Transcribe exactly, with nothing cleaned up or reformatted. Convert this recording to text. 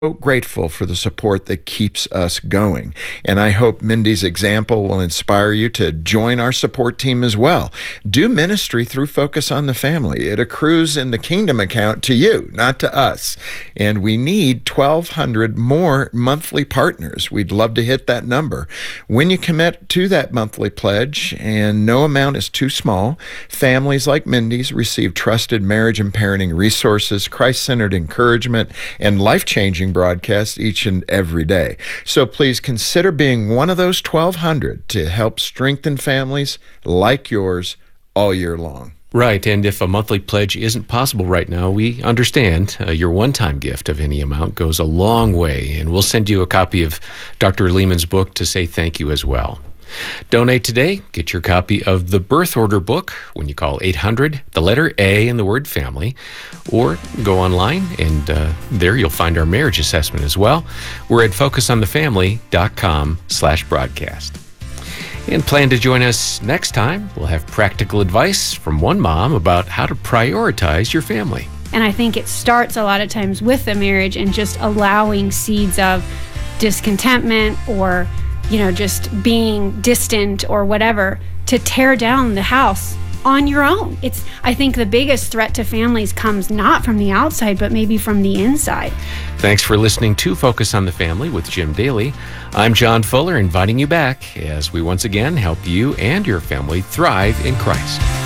so grateful for the support that keeps us going. And I hope Mindy's example will inspire you to join our support team as well. Do ministry through Focus on the Family. It accrues in the kingdom account to you, not to us. And we need twelve hundred more monthly partners. We'd love to hit that number. When you commit to that monthly pledge, and no amount is too small, families like Mindy's receive trusted marriage and parenting resources, Christ-centered encouragement, and life-changing broadcasts each and every day. So please consider being one of those twelve hundred to help strengthen families like yours all year long. Right, and if a monthly pledge isn't possible right now, we understand. Uh, your one-time gift of any amount goes a long way, and we'll send you a copy of Doctor Lehman's book to say thank you as well. Donate today. Get your copy of the Birth Order book when you call eight hundred, the letter A and the word family, or go online, and uh, there you'll find our marriage assessment as well. We're at focusonthefamily.com slash broadcast. And plan to join us next time. We'll have practical advice from one mom about how to prioritize your family. And I think it starts a lot of times with the marriage and just allowing seeds of discontentment or you know, just being distant or whatever, to tear down the house on your own. It's, I think the biggest threat to families comes not from the outside, but maybe from the inside. Thanks for listening to Focus on the Family with Jim Daly. I'm John Fuller, inviting you back as we once again help you and your family thrive in Christ.